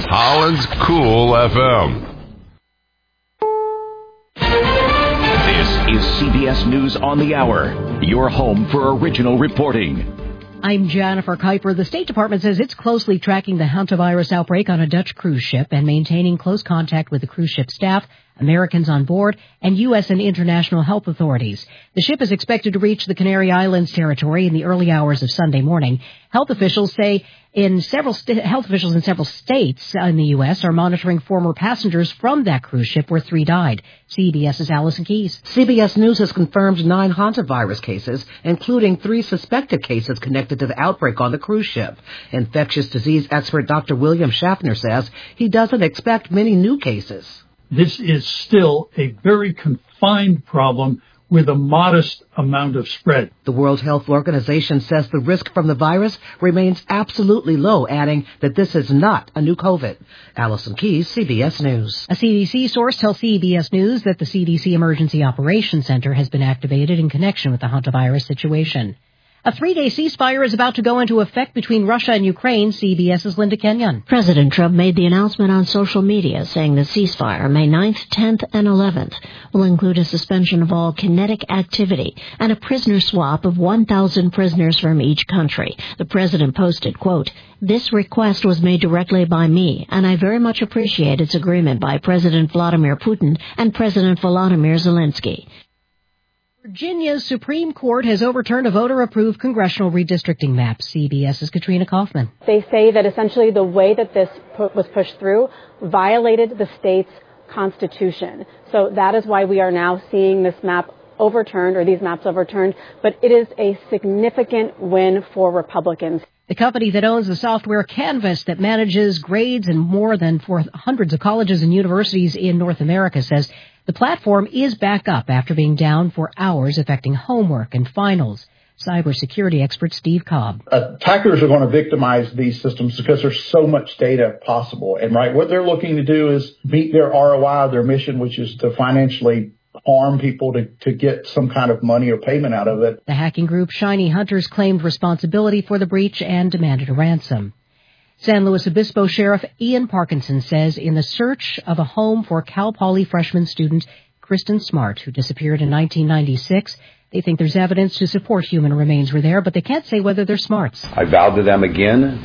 Holland's Cool FM. This is CBS News on the Hour, your home for original reporting. I'm Jennifer Kuiper. The State Department says it's closely tracking the hantavirus outbreak on a Dutch cruise ship and maintaining close contact with the cruise ship staff, Americans on board, and U.S. and international health authorities. The ship is expected to reach the Canary Islands territory in the early hours of Sunday morning. Health officials in several states in the U.S. are monitoring former passengers from that cruise ship where 3 died. CBS's Allison Keyes. CBS News has confirmed 9 hantavirus cases, including 3 suspected cases connected to the outbreak on the cruise ship. Infectious disease expert Dr. William Schaffner says he doesn't expect many new cases. This is still a very confined problem with a modest amount of spread. The World Health Organization says the risk from the virus remains absolutely low, adding that this is not a new COVID. Allison Keyes, CBS News. A CDC source tells CBS News that the CDC Emergency Operations Center has been activated in connection with the hantavirus situation. A 3-day ceasefire is about to go into effect between Russia and Ukraine. CBS's Linda Kenyon. President Trump made the announcement on social media saying the ceasefire, May 9th, 10th, and 11th, will include a suspension of all kinetic activity and a prisoner swap of 1,000 prisoners from each country. The president posted, quote, "This request was made directly by me, and I very much appreciate its agreement by President Vladimir Putin and President Volodymyr Zelensky." Virginia's Supreme Court has overturned a voter-approved congressional redistricting map. CBS's Katrina Kaufman. They say that essentially the way that this was pushed through violated the state's constitution. So that is why we are now seeing this map overturned, or these maps overturned. But it is a significant win for Republicans. The company that owns the software Canvas that manages grades in more than hundreds of colleges and universities in North America says the platform is back up after being down for hours, affecting homework and finals. Cybersecurity expert Steve Cobb. Attackers are going to victimize these systems because there's so much data possible. And what they're looking to do is meet their ROI, their mission, which is to financially harm people to get some kind of money or payment out of it. The hacking group Shiny Hunters claimed responsibility for the breach and demanded a ransom. San Luis Obispo Sheriff Ian Parkinson says in the search of a home for Cal Poly freshman student Kristen Smart, who disappeared in 1996, they think there's evidence to support human remains were there, but they can't say whether they're Smarts. I vowed to them again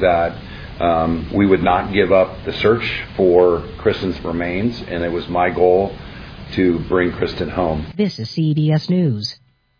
that we would not give up the search for Kristen's remains, and it was my goal to bring Kristen home. This is CBS News.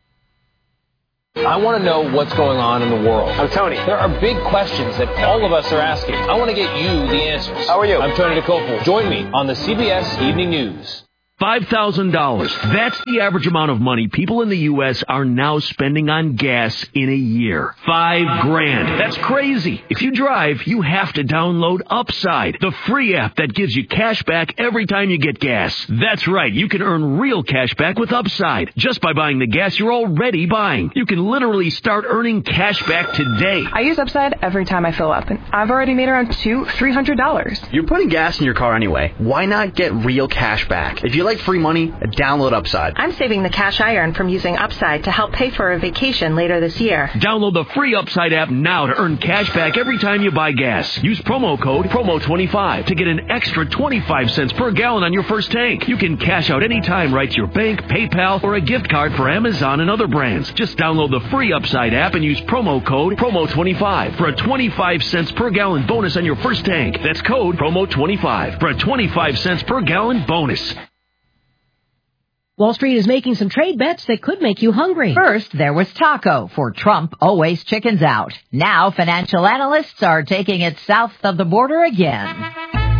I want to know what's going on in the world. I'm Tony. There are big questions that all of us are asking. I want to get you the answers. How are you? I'm Tony DeCoppel. Join me on the CBS Evening News. $5,000. That's the average amount of money people in the U.S. are now spending on gas in a year. $5,000. That's crazy. If you drive, you have to download Upside, the free app that gives you cash back every time you get gas. That's right. You can earn real cash back with Upside just by buying the gas you're already buying. You can literally start earning cash back today. I use Upside every time I fill up, and I've already made around $300. You're putting gas in your car anyway. Why not get real cash back? If you like free money, download Upside. I'm saving the cash I earn from using Upside to help pay for a vacation later this year. Download the free Upside app now to earn cash back every time you buy gas. Use promo code PROMO25 to get an extra 25 cents per gallon on your first tank. You can cash out anytime right to your bank, PayPal, or a gift card for Amazon and other brands. Just download the free Upside app and use promo code PROMO25 for a 25 cents per gallon bonus on your first tank. That's code PROMO25 for a 25 cents per gallon bonus. Wall Street is making some trade bets that could make you hungry. First, there was taco for Trump always chickens out. Now, financial analysts are taking it south of the border again.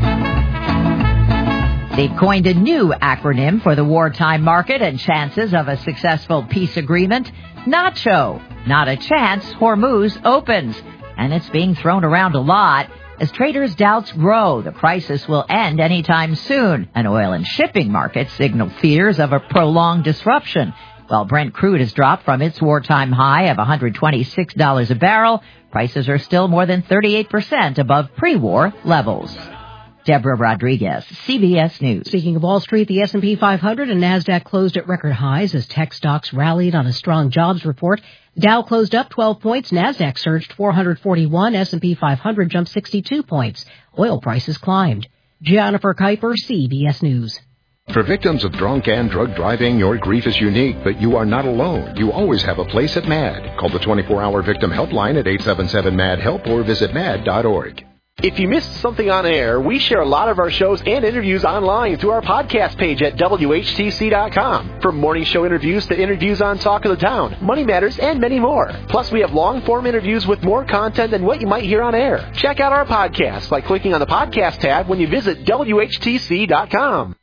They've coined a new acronym for the wartime market and chances of a successful peace agreement. NACHO. Not a chance, Hormuz opens. And it's being thrown around a lot. As traders' doubts grow, the crisis will end anytime soon. And oil and shipping markets signal fears of a prolonged disruption. While Brent crude has dropped from its wartime high of $126 a barrel, prices are still more than 38% above pre-war levels. Deborah Rodriguez, CBS News. Speaking of Wall Street, the S&P 500 and NASDAQ closed at record highs as tech stocks rallied on a strong jobs report. Dow closed up 12 points, Nasdaq surged 441, S&P 500 jumped 62 points. Oil prices climbed. Jennifer Kuiper, CBS News. For victims of drunk and drug driving, your grief is unique, but you are not alone. You always have a place at MAD. Call the 24-hour victim helpline at 877-MAD-HELP or visit mad.org. If you missed something on air, we share a lot of our shows and interviews online through our podcast page at WHTC.com. From morning show interviews to interviews on Talk of the Town, Money Matters, and many more. Plus, we have long-form interviews with more content than what you might hear on air. Check out our podcast by clicking on the podcast tab when you visit WHTC.com.